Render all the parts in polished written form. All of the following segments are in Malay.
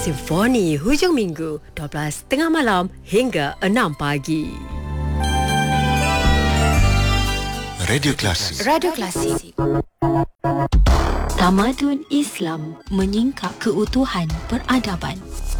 Simfoni hujung minggu 12.30 malam hingga 6 pagi. Radio Klasik. Radio Klasik. Tamadun Islam menyingkap keutuhan peradaban.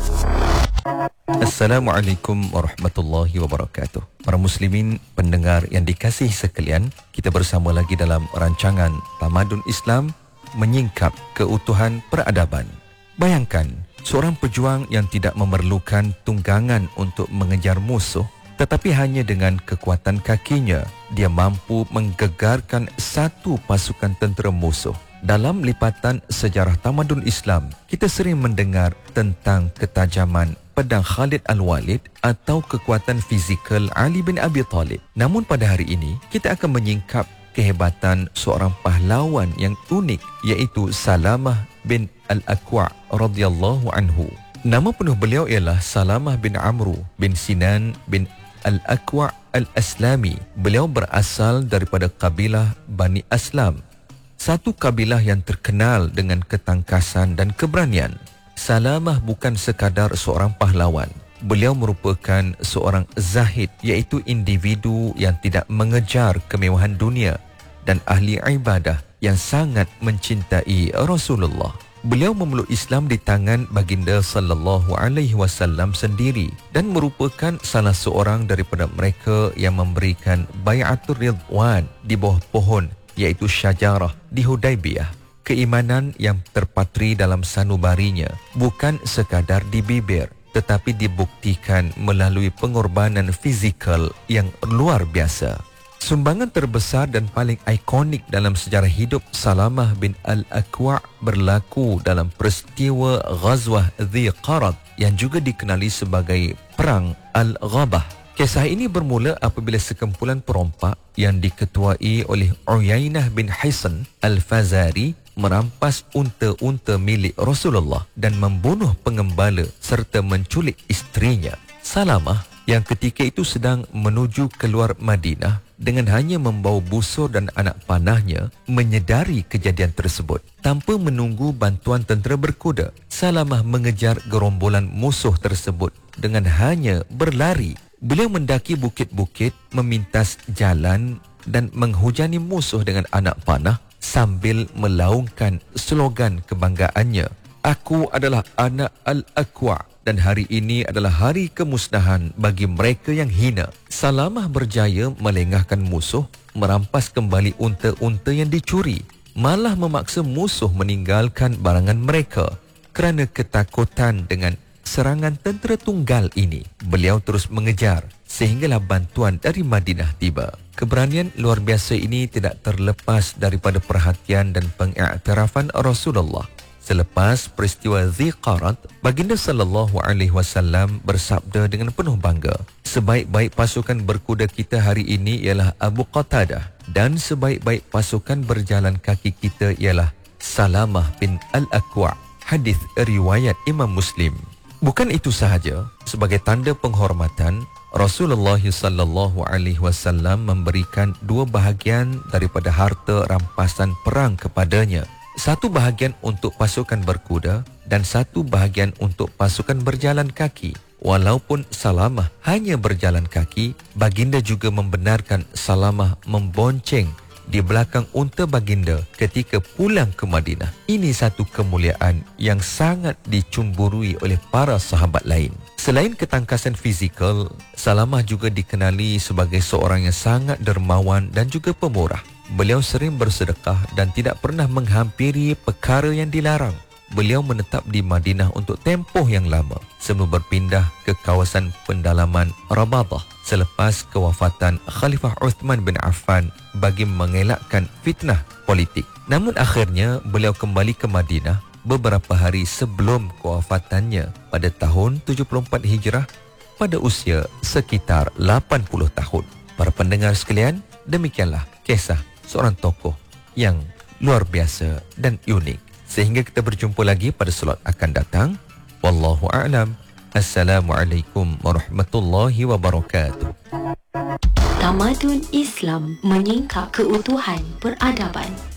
Assalamualaikum warahmatullahi wabarakatuh. Para muslimin pendengar yang dikasihi sekalian, kita bersama lagi dalam rancangan Tamadun Islam menyingkap keutuhan peradaban. Bayangkan, seorang pejuang yang tidak memerlukan tunggangan untuk mengejar musuh, tetapi hanya dengan kekuatan kakinya, dia mampu menggegarkan satu pasukan tentera musuh. Dalam lipatan sejarah tamadun Islam, kita sering mendengar tentang ketajaman pedang Khalid Al-Walid atau kekuatan fizikal Ali bin Abi Talib. Namun pada hari ini, kita akan menyingkap kehebatan seorang pahlawan yang unik, iaitu Salamah bin Al-Akwa' radhiyallahu anhu. Nama penuh beliau ialah Salamah bin Amru bin Sinan bin Al-Akwa' Al-Aslami. Beliau berasal daripada kabilah Bani Aslam, satu kabilah yang terkenal dengan ketangkasan dan keberanian. Salamah bukan sekadar seorang pahlawan. Beliau merupakan seorang zahid, iaitu individu yang tidak mengejar kemewahan dunia dan ahli ibadah yang sangat mencintai Rasulullah. Beliau memeluk Islam di tangan baginda sallallahu alaihi wasallam sendiri dan merupakan salah seorang daripada mereka yang memberikan bai'atul ridwan di bawah pohon, iaitu syajarah di Hudaibiyah. Keimanan yang terpatri dalam sanubarinya bukan sekadar di bibir, tetapi dibuktikan melalui pengorbanan fizikal yang luar biasa. Sumbangan terbesar dan paling ikonik dalam sejarah hidup Salamah bin Al-Akwa' berlaku dalam peristiwa Ghazwah Dhi Qarad yang juga dikenali sebagai Perang Al-Ghabah. Kisah ini bermula apabila sekumpulan perompak yang diketuai oleh Uyainah bin Hisn Al-Fazari merampas unta-unta milik Rasulullah dan membunuh pengembala serta menculik isterinya. Salamah yang ketika itu sedang menuju keluar Madinah dengan hanya membawa busur dan anak panahnya menyedari kejadian tersebut. Tanpa menunggu bantuan tentera berkuda, Salamah mengejar gerombolan musuh tersebut dengan hanya berlari. Beliau mendaki bukit-bukit, memintas jalan dan menghujani musuh dengan anak panah sambil melaungkan slogan kebanggaannya, "Aku adalah anak Al-Akwa' dan hari ini adalah hari kemusnahan bagi mereka yang hina." Salamah berjaya melengahkan musuh, merampas kembali unta-unta yang dicuri, malah memaksa musuh meninggalkan barangan mereka kerana ketakutan dengan serangan tentera tunggal ini. Beliau terus mengejar sehinggalah bantuan dari Madinah tiba. Keberanian luar biasa ini tidak terlepas daripada perhatian dan pengiktirafan Rasulullah. Selepas peristiwa Dhi Qarad, baginda sallallahu alaihi wasallam bersabda dengan penuh bangga, "Sebaik-baik pasukan berkuda kita hari ini ialah Abu Qatadah dan sebaik-baik pasukan berjalan kaki kita ialah Salamah bin Al-Akwa'." Hadis riwayat Imam Muslim. Bukan itu sahaja, sebagai tanda penghormatan, Rasulullah sallallahu alaihi wasallam memberikan dua bahagian daripada harta rampasan perang kepadanya. Satu bahagian untuk pasukan berkuda dan satu bahagian untuk pasukan berjalan kaki. Walaupun Salamah hanya berjalan kaki, baginda juga membenarkan Salamah membonceng di belakang unta baginda ketika pulang ke Madinah. Ini satu kemuliaan yang sangat dicumburui oleh para sahabat lain. Selain ketangkasan fizikal, Salamah juga dikenali sebagai seorang yang sangat dermawan dan juga pemurah. Beliau sering bersedekah dan tidak pernah menghampiri perkara yang dilarang. Beliau menetap di Madinah untuk tempoh yang lama sebelum berpindah ke kawasan pendalaman Rabadah selepas kewafatan Khalifah Uthman bin Affan bagi mengelakkan fitnah politik. Namun akhirnya beliau kembali ke Madinah beberapa hari sebelum kewafatannya pada tahun 74 Hijrah pada usia sekitar 80 tahun. Para pendengar sekalian, demikianlah kisah seorang tokoh yang luar biasa dan unik. Sehingga kita berjumpa lagi pada slot akan datang. Wallahu a'lam. Assalamualaikum warahmatullahi wabarakatuh. Tamadun Islam menyingkap keutuhan peradaban.